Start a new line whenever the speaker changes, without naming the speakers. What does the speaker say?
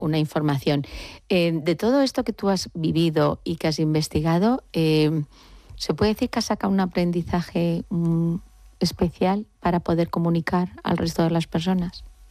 una información. De todo esto que tú has vivido y que has investigado, ¿se puede decir que has sacado un aprendizaje especial para poder comunicar al resto de las personas?